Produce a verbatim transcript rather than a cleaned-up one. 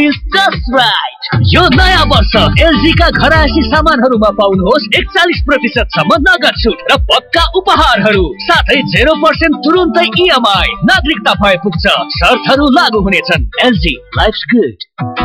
feels just right. यो नयाँ वर्ष एलजी का घरायसी सामानहरुमा पाउनुहोस् एकचालीस प्रतिशत सम्म नगद छुट र पक्का उपहारहरु साथै zero percent तुरुन्तै ईएमआई। नागरिकता भए पुग्छ, शर्तहरु लागू हुनेछन्। LG, life's good.